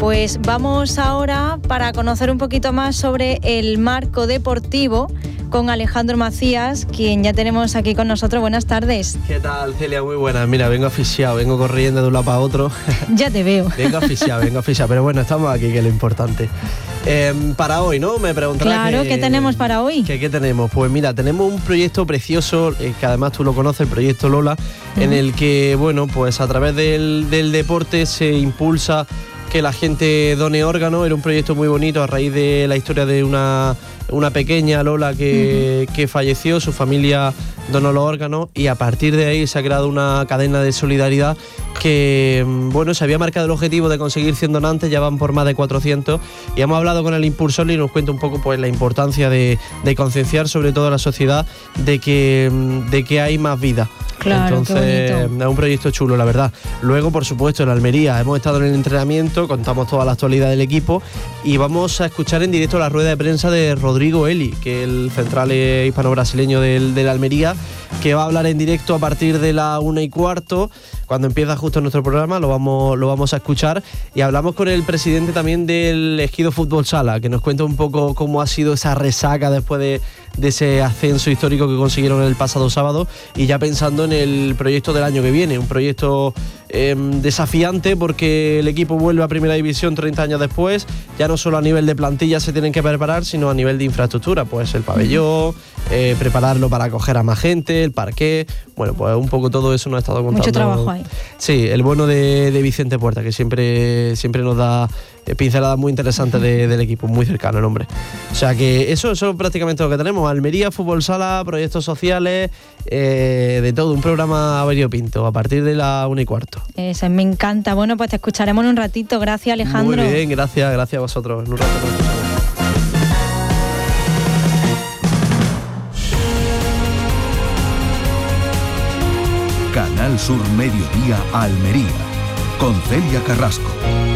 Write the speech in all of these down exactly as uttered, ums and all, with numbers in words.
Pues vamos ahora para conocer un poquito más sobre el marco deportivo con Alejandro Macías, quien ya tenemos aquí con nosotros. Buenas tardes. ¿Qué tal, Celia? Muy buenas. Mira, vengo asfixiado, vengo corriendo de un lado para otro. Ya te veo. Vengo asfixiado, vengo asfixiado, pero bueno, estamos aquí, que es lo importante. Eh, para hoy, ¿no? Me preguntarás. Claro, que, ¿qué tenemos para hoy? ¿Qué, qué tenemos? Pues mira, tenemos un proyecto precioso, eh, que además tú lo conoces, el proyecto Lola, uh-huh. en el que, bueno, pues a través del, del deporte se impulsa que la gente done órganos. Era un proyecto muy bonito a raíz de la historia de una, una pequeña Lola que, uh-huh. que falleció, su familia donó los órganos y a partir de ahí se ha creado una cadena de solidaridad que, bueno, se había marcado el objetivo de conseguir cien donantes, ya van por más de cuatrocientos y hemos hablado con el impulsor y nos cuenta un poco pues la importancia de, de concienciar sobre todo a la sociedad de que, de que hay más vida. Claro, entonces es un proyecto chulo, la verdad. Luego, por supuesto, en Almería hemos estado en el entrenamiento, contamos toda la actualidad del equipo y vamos a escuchar en directo la rueda de prensa de Rodrigo Eli, que es el central hispano-brasileño del, del Almería, que va a hablar en directo a partir de la una y cuarto, cuando empieza justo nuestro programa, lo vamos, lo vamos a escuchar. Y hablamos con el presidente también del Ejido Fútbol Sala, que nos cuenta un poco cómo ha sido esa resaca después de, de ese ascenso histórico que consiguieron el pasado sábado, y ya pensando en el proyecto del año que viene, un proyecto eh, desafiante porque el equipo vuelve a Primera División treinta años después, ya no solo a nivel de plantilla se tienen que preparar, sino a nivel de infraestructura, pues el pabellón, eh, prepararlo para acoger a más gente, el parqué, bueno, pues un poco todo eso nos ha estado contando. Mucho trabajo ahí. Sí, el bueno de, de Vicente Puerta, que siempre, siempre nos da pinceladas muy interesantes de, del equipo, muy cercano el hombre. O sea que eso, eso es prácticamente lo que tenemos. Almería, fútbol sala, proyectos sociales, eh, de todo, un programa variopinto a partir de la una y cuarto. Eso, me encanta. Bueno, pues te escucharemos en un ratito. Gracias, Alejandro. Muy bien, gracias, gracias a vosotros. En un rato nos escuchamos. Canal Sur Mediodía Almería, con Celia Carrasco.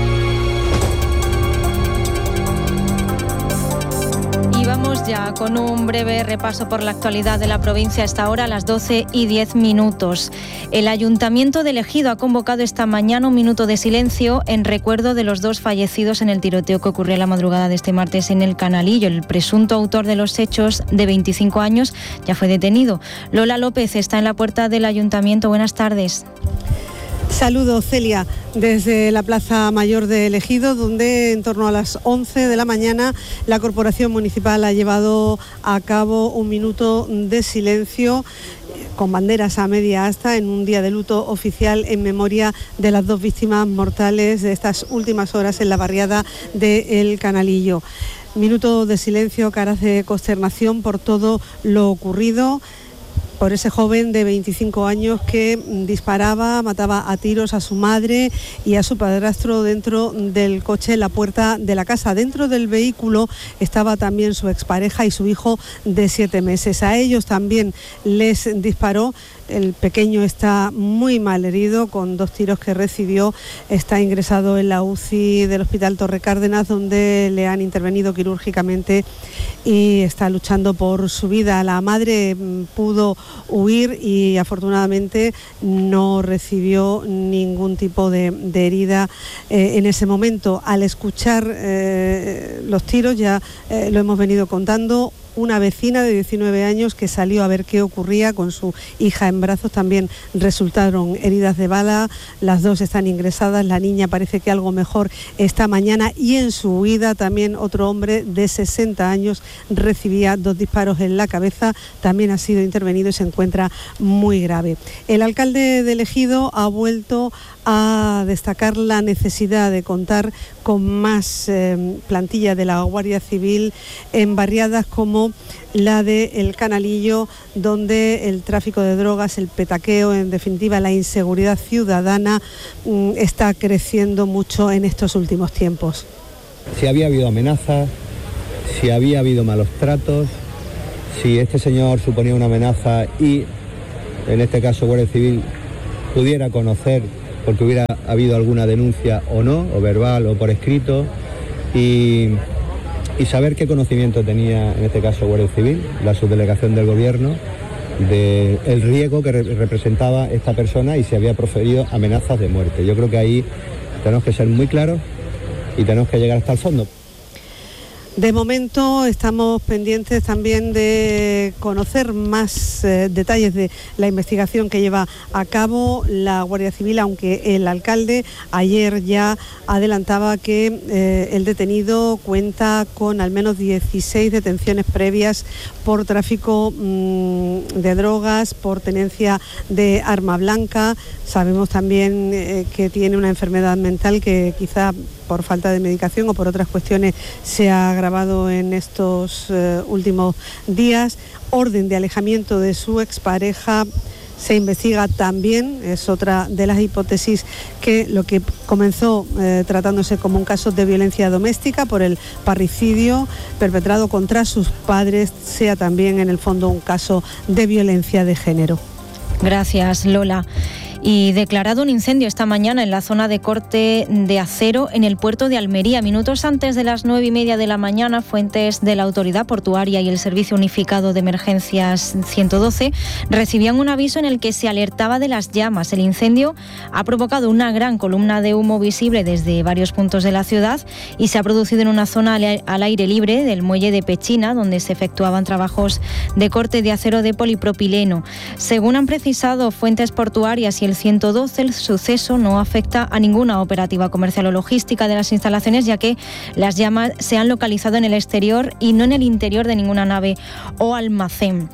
Vamos ya con un breve repaso por la actualidad de la provincia a esta hora, a las doce y diez minutos. El Ayuntamiento de Ejido ha convocado esta mañana un minuto de silencio en recuerdo de los dos fallecidos en el tiroteo que ocurrió la madrugada de este martes en el Canalillo. El presunto autor de los hechos, de veinticinco años, ya fue detenido. Lola López está en la puerta del Ayuntamiento. Buenas tardes. Saludos, Celia, desde la Plaza Mayor de Ejido, donde en torno a las once de la mañana la Corporación Municipal ha llevado a cabo un minuto de silencio con banderas a media asta en un día de luto oficial en memoria de las dos víctimas mortales de estas últimas horas en la barriada de El Canalillo. Minuto de silencio, caras de consternación por todo lo ocurrido, por ese joven de veinticinco años que disparaba, mataba a tiros a su madre y a su padrastro dentro del coche en la puerta de la casa. Dentro del vehículo estaba también su expareja y su hijo de siete meses. A ellos también les disparó. El pequeño está muy mal herido, con dos tiros que recibió. Está ingresado en la U C I del Hospital Torre Cárdenas, donde le han intervenido quirúrgicamente y está luchando por su vida. La madre pudo huir y afortunadamente no recibió ningún tipo de, de herida eh, en ese momento. Al escuchar eh, los tiros, ya eh, lo hemos venido contando, una vecina de diecinueve años que salió a ver qué ocurría con su hija en brazos también resultaron heridas de bala. Las dos están ingresadas, la niña parece que algo mejor esta mañana, y en su huida también otro hombre de sesenta años recibía dos disparos en la cabeza, también ha sido intervenido y se encuentra muy grave. El alcalde de Ejido ha vuelto a destacar la necesidad de contar con más eh, plantilla de la Guardia Civil en barriadas como la de El Canalillo, donde el tráfico de drogas, el petaqueo, en definitiva la inseguridad ciudadana mm, está creciendo mucho en estos últimos tiempos. Si había habido amenazas, si había habido malos tratos, si este señor suponía una amenaza y, en este caso, Guardia Civil pudiera conocer porque hubiera habido alguna denuncia o no, o verbal o por escrito, y, y saber qué conocimiento tenía, en este caso, Guardia Civil, la subdelegación del Gobierno, del riesgo que re- representaba esta persona y si había proferido amenazas de muerte. Yo creo que ahí tenemos que ser muy claros y tenemos que llegar hasta el fondo. De momento estamos pendientes también de conocer más eh, detalles de la investigación que lleva a cabo la Guardia Civil, aunque el alcalde ayer ya adelantaba que eh, el detenido cuenta con al menos dieciséis detenciones previas por tráfico mmm, de drogas, por tenencia de arma blanca. Sabemos también eh, que tiene una enfermedad mental que quizá por falta de medicación o por otras cuestiones se ha agravado en estos eh, últimos días. Orden de alejamiento de su expareja se investiga también, es otra de las hipótesis, que lo que comenzó eh, tratándose como un caso de violencia doméstica por el parricidio perpetrado contra sus padres, sea también en el fondo un caso de violencia de género. Gracias, Lola. Y declarado un incendio esta mañana en la zona de corte de acero en el puerto de Almería. Minutos antes de las nueve y media de la mañana, fuentes de la Autoridad Portuaria y el Servicio Unificado de Emergencias ciento doce recibían un aviso en el que se alertaba de las llamas. El incendio ha provocado una gran columna de humo visible desde varios puntos de la ciudad y se ha producido en una zona al aire libre del muelle de Pechina, donde se efectuaban trabajos de corte de acero de polipropileno. Según han precisado fuentes portuarias y el ciento doce, el suceso no afecta a ninguna operativa comercial o logística de las instalaciones, ya que las llamas se han localizado en el exterior y no en el interior de ninguna nave o almacén.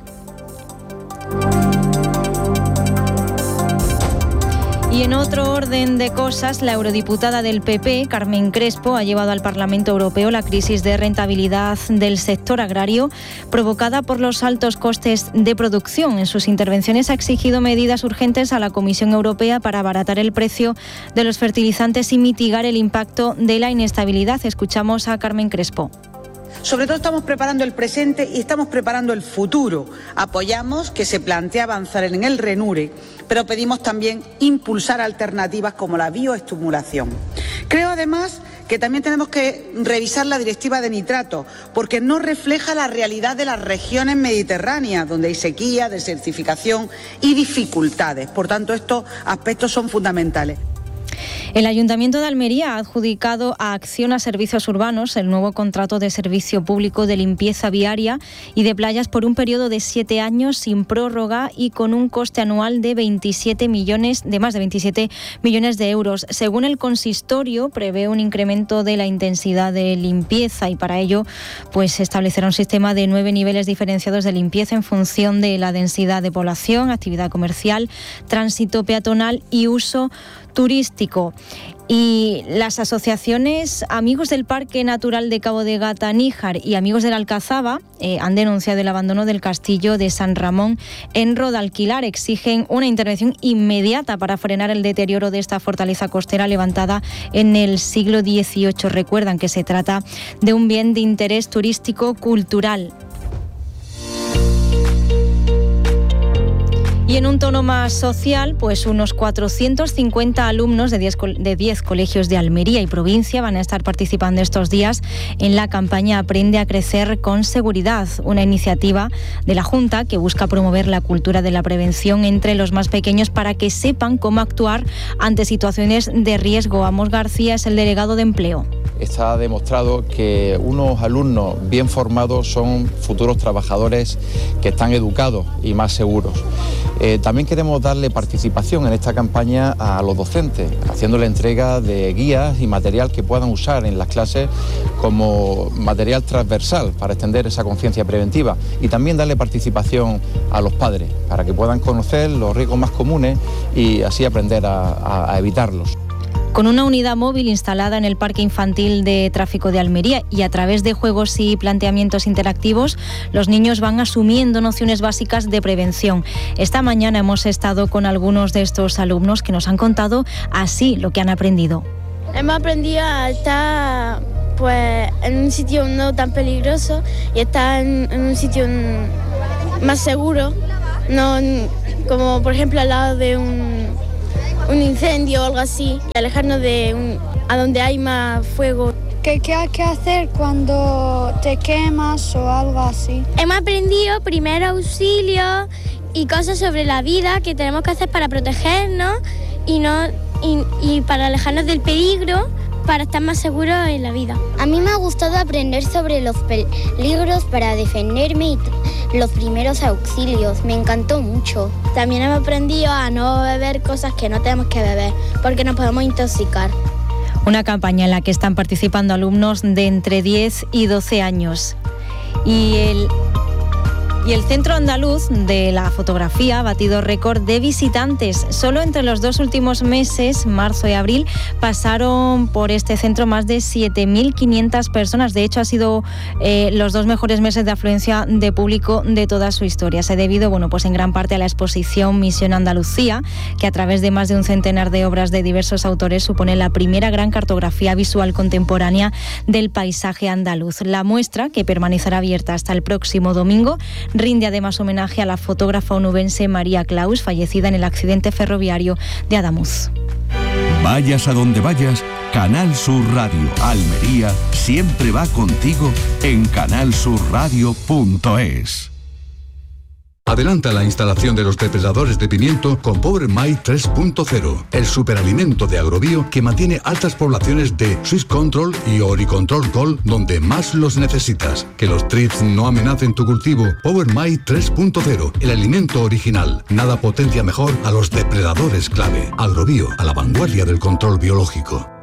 Y en otro orden de cosas, la eurodiputada del P P, Carmen Crespo, ha llevado al Parlamento Europeo la crisis de rentabilidad del sector agrario provocada por los altos costes de producción. En sus intervenciones ha exigido medidas urgentes a la Comisión Europea para abaratar el precio de los fertilizantes y mitigar el impacto de la inestabilidad. Escuchamos a Carmen Crespo. Sobre todo estamos preparando el presente y estamos preparando el futuro. Apoyamos que se plantee avanzar en el RENURE, pero pedimos también impulsar alternativas como la bioestimulación. Creo además que también tenemos que revisar la directiva de nitratos, porque no refleja la realidad de las regiones mediterráneas, donde hay sequía, desertificación y dificultades. Por tanto, estos aspectos son fundamentales. El Ayuntamiento de Almería ha adjudicado a Acciona Servicios Urbanos el nuevo contrato de servicio público de limpieza viaria y de playas por un periodo de siete años sin prórroga y con un coste anual de veintisiete millones, de más de veintisiete millones de euros. Según el consistorio, prevé un incremento de la intensidad de limpieza y para ello pues se establecerá un sistema de nueve niveles diferenciados de limpieza en función de la densidad de población, actividad comercial, tránsito peatonal y uso turístico. Y las asociaciones Amigos del Parque Natural de Cabo de Gata Níjar y Amigos de la Alcazaba eh, han denunciado el abandono del castillo de San Ramón en Rodalquilar. Exigen una intervención inmediata para frenar el deterioro de esta fortaleza costera levantada en el siglo dieciocho. Recuerdan que se trata de un bien de interés turístico cultural. Y en un tono más social, pues unos cuatrocientos cincuenta alumnos de diez, de diez colegios de Almería y provincia van a estar participando estos días en la campaña Aprende a Crecer con Seguridad, una iniciativa de la Junta que busca promover la cultura de la prevención entre los más pequeños para que sepan cómo actuar ante situaciones de riesgo. Amos García es el delegado de Empleo. Está demostrado que unos alumnos bien formados son futuros trabajadores que están educados y más seguros. Eh, también queremos darle participación en esta campaña a los docentes, haciéndole entrega de guías y material que puedan usar en las clases como material transversal para extender esa conciencia preventiva y también darle participación a los padres para que puedan conocer los riesgos más comunes y así aprender a, a, a evitarlos. Con una unidad móvil instalada en el Parque Infantil de Tráfico de Almería y a través de juegos y planteamientos interactivos, los niños van asumiendo nociones básicas de prevención. Esta mañana hemos estado con algunos de estos alumnos que nos han contado así lo que han aprendido. Hemos aprendido a estar pues, en un sitio no tan peligroso y estar en, en un sitio más seguro, no como por ejemplo al lado de un... un incendio o algo así, y alejarnos de un, a donde hay más fuego. ¿Qué, ¿Qué hay que hacer cuando te quemas o algo así? Hemos aprendido primer auxilio y cosas sobre la vida que tenemos que hacer para protegernos y, no, y, y para alejarnos del peligro, para estar más seguro en la vida. A mí me ha gustado aprender sobre los peligros para defenderme y los primeros auxilios. Me encantó mucho. También hemos aprendido a no beber cosas que no tenemos que beber, porque nos podemos intoxicar. Una campaña en la que están participando alumnos de entre diez y doce años. Y el... Y el Centro Andaluz de la Fotografía ha batido récord de visitantes. Solo entre los dos últimos meses, marzo y abril, pasaron por este centro más de siete mil quinientas personas. De hecho, ha sido eh, los dos mejores meses de afluencia de público de toda su historia. Se ha debido, bueno, pues en gran parte a la exposición Misión Andalucía, que a través de más de un centenar de obras de diversos autores supone la primera gran cartografía visual contemporánea del paisaje andaluz. La muestra, que permanecerá abierta hasta el próximo domingo, rinde además homenaje a la fotógrafa onubense María Claus, fallecida en el accidente ferroviario de Adamuz. Vayas a donde vayas, Canal Sur Radio Almería siempre va contigo en canal sur radio punto es. Adelanta la instalación de los depredadores de pimiento con Power My tres punto cero, el superalimento de Agrobio que mantiene altas poblaciones de Swiss Control y Oricontrol Gold donde más los necesitas. Que los thrips no amenacen tu cultivo. Power My tres punto cero, el alimento original. Nada potencia mejor a los depredadores clave. Agrobio, a la vanguardia del control biológico.